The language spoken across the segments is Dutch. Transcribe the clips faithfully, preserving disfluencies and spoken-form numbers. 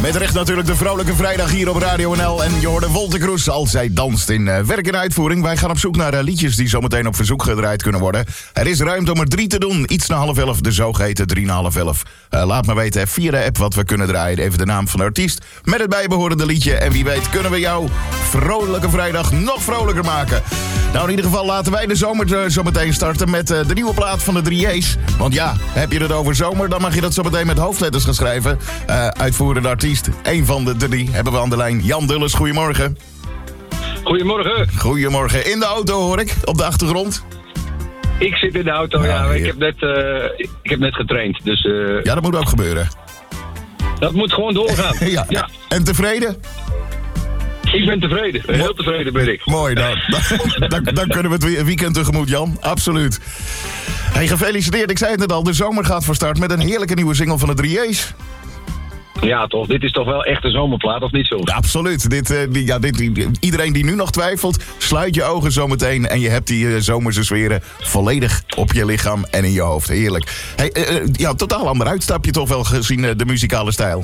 Met recht natuurlijk de vrolijke vrijdag hier op Radio N L. En je hoorde Wolter Kroes als zij danst in uh, werk en uitvoering. Wij gaan op zoek naar uh, liedjes die zometeen op verzoek gedraaid kunnen worden. Er is ruimte om er drie te doen. Iets na half elf, de zogeheten drie na half elf. Uh, laat me weten via de app wat we kunnen draaien. Even de naam van de artiest met het bijbehorende liedje. En wie weet kunnen we jouw vrolijke vrijdag nog vrolijker maken. Nou, in ieder geval laten wij de zomer uh, zometeen starten met uh, de nieuwe plaat van de drie J's. Want ja, heb je het over zomer, dan mag je dat zometeen met hoofdletters gaan schrijven. Uh, uitvoerende artiest, één van de drie, hebben we aan de lijn. Jan Dulles, goedemorgen. Goedemorgen. Goedemorgen. In de auto hoor ik, op de achtergrond. Ik zit in de auto, ja. ja ik, heb net, uh, ik heb net getraind, dus... Uh, ja, dat moet ook gebeuren. Dat moet gewoon doorgaan. ja. ja. En tevreden? Ik ben tevreden. Heel tevreden ben ik. Mooi, dan, dan, dan, dan kunnen we het weekend tegemoet, Jan. Absoluut. Hey, gefeliciteerd. Ik zei het net al, de zomer gaat van start met een heerlijke nieuwe single van de drie J's. Ja, toch. Dit is toch wel echt een zomerplaat, of niet zo? Ja, absoluut. Dit, uh, die, ja, dit, die, iedereen die nu nog twijfelt, sluit je ogen zometeen en je hebt die uh, zomerse sferen volledig op je lichaam en in je hoofd. Heerlijk. Hey, uh, ja, totaal ander uitstapje toch wel gezien uh, de muzikale stijl.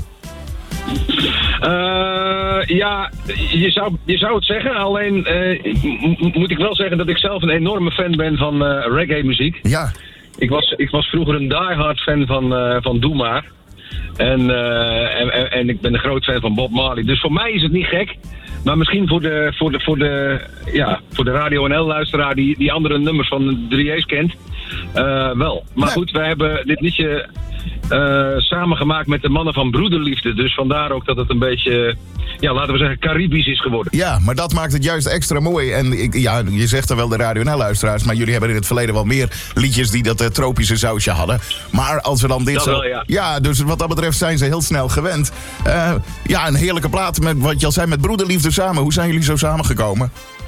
Uh, ja, je zou, je zou het zeggen. Alleen uh, m- moet ik wel zeggen dat ik zelf een enorme fan ben van uh, reggae muziek. Ja. Ik was, ik was vroeger een diehard fan van, uh, van Doe Maar. En, uh, en, en, en ik ben een groot fan van Bob Marley. Dus voor mij is het niet gek. Maar misschien voor de, voor de, voor de, ja, voor de Radio N L-luisteraar die, die andere nummers van de drie J's kent, uh, wel. Maar nee. goed, wij hebben dit liedje uh, samengemaakt met de mannen van Broederliefde. Dus vandaar ook dat het een beetje, ja, laten we zeggen, Caribisch is geworden. Ja, maar dat maakt het juist extra mooi. En ik, ja, je zegt er wel de Radio N L-luisteraars, maar jullie hebben in het verleden wel meer liedjes die dat uh, tropische sausje hadden. Maar als we dan dit dat zo... wel, ja. ja, dus wat dat betreft zijn ze heel snel gewend. Uh, ja, een heerlijke plaat met wat je al zei, met Broederliefde samen. Hoe zijn jullie zo samengekomen?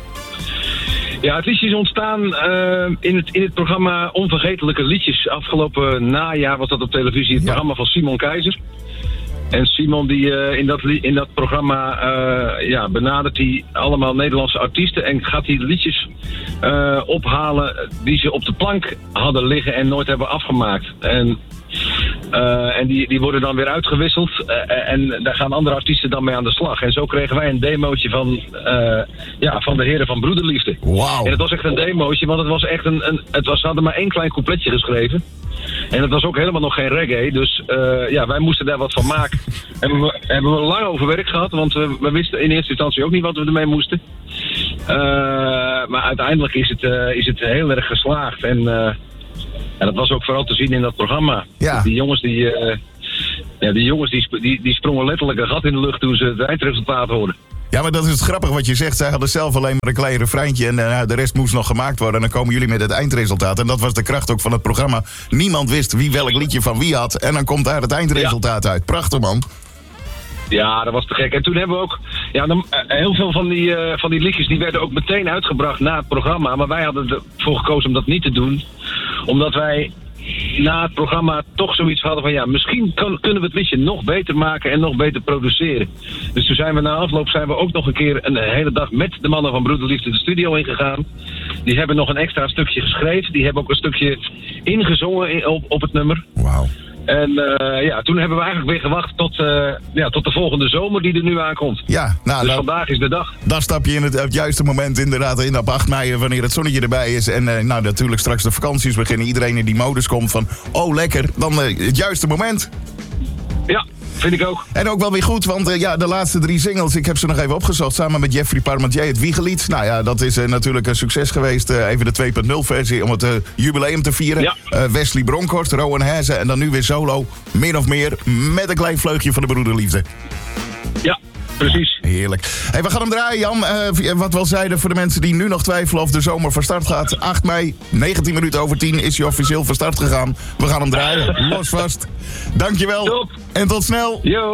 Ja, het liedje is ontstaan uh, in, het, in het programma Onvergetelijke Liedjes. Afgelopen najaar was dat op televisie, het ja. programma van Simon Keizer. En Simon die uh, in, dat, in dat programma uh, ja, benadert hij allemaal Nederlandse artiesten en gaat die liedjes uh, ophalen die ze op de plank hadden liggen en nooit hebben afgemaakt. En, uh, en die, die worden dan weer uitgewisseld uh, en daar gaan andere artiesten dan mee aan de slag. En zo kregen wij een demootje van, uh, ja, van de heren van Broederliefde. Wow. En het was echt een demootje, want het was echt een, een het was, ze hadden maar één klein coupletje geschreven. En het was ook helemaal nog geen reggae, dus uh, ja, wij moesten daar wat van maken. Hebben we, hebben we lang over werk gehad, want we, we wisten in eerste instantie ook niet wat we ermee moesten. Uh, maar uiteindelijk is het, uh, is het heel erg geslaagd. En, uh, en dat was ook vooral te zien in dat programma. Ja. Die jongens die, uh, ja, die, jongens die, die, die sprongen letterlijk een gat in de lucht toen ze het eindresultaat hoorden. Ja, maar dat is het grappig wat je zegt. Zij hadden zelf alleen maar een klein refreintje en uh, de rest moest nog gemaakt worden. En dan komen jullie met het eindresultaat. En dat was de kracht ook van het programma. Niemand wist wie welk liedje van wie had. En dan komt daar het eindresultaat ja. uit. Prachtig, man. Ja, dat was te gek. En toen hebben we ook... Ja, dan, uh, heel veel van die, uh, van die liedjes die werden ook meteen uitgebracht na het programma. Maar wij hadden ervoor gekozen om dat niet te doen. Omdat wij na het programma toch zoiets hadden van... ja, misschien kan, kunnen we het liedje nog beter maken en nog beter produceren. Dus toen zijn we na afloop zijn we ook nog een keer een hele dag met de mannen van Broederliefde de studio ingegaan. Die hebben nog een extra stukje geschreven. Die hebben ook een stukje ingezongen in, op, op het nummer. Wauw. En uh, ja, toen hebben we eigenlijk weer gewacht tot, uh, ja, tot de volgende zomer die er nu aankomt. Ja, nou, dus dan, vandaag is de dag. Dan stap je in het, het juiste moment inderdaad in op acht mei wanneer het zonnetje erbij is. En uh, nou natuurlijk straks de vakanties beginnen. Iedereen in die modus komt van, oh lekker, dan uh, het juiste moment. Ja, vind ik ook. En ook wel weer goed, want uh, ja, de laatste drie singles, ik heb ze nog even opgezocht, samen met Jeffrey Parmentier, het Wiegelied. Nou ja, dat is uh, natuurlijk een succes geweest. Uh, even de twee punt nul versie om het uh, jubileum te vieren. Ja. Uh, Wesley Bronkhorst, Rowan Hezen en dan nu weer solo, min of meer, met een klein vleugje van de Broederliefde. Ja, precies. Heerlijk. Hey, we gaan hem draaien, Jan. Uh, wat we al zeiden voor de mensen die nu nog twijfelen of de zomer van start gaat. acht mei, negentien minuten over tien is hij officieel van start gegaan. We gaan hem draaien. Los vast. Dankjewel. Top. En tot snel. Yo.